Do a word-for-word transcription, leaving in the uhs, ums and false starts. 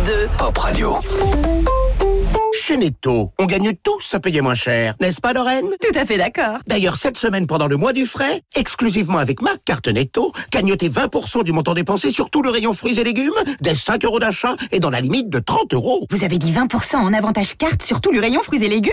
deux. Pop Radio. Chez Netto, on gagne tous à payer moins cher, n'est-ce pas Lorraine? Tout à fait d'accord. D'ailleurs, cette semaine, pendant le mois du frais, exclusivement avec ma carte Netto, gagnotez vingt pour cent du montant dépensé sur tout le rayon fruits et légumes, dès cinq euros d'achat et dans la limite de trente euros. Vous avez dit vingt pour cent en avantage carte sur tout le rayon fruits et légumes?